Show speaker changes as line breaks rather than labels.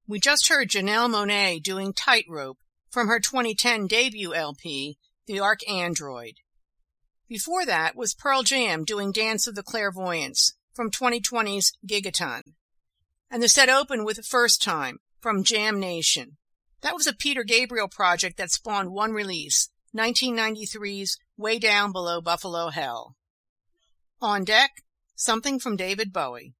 We just heard Janelle Monáe doing Tightrope from her 2010 debut LP, The ArchAndroid. Before that was Pearl Jam doing Dance of the Clairvoyants from 2020's Gigaton. And the set opened with First Time from Jam Nation. That was a Peter Gabriel project that spawned one release, 1993's Way Down Below Buffalo Hell. On deck, something from David Bowie.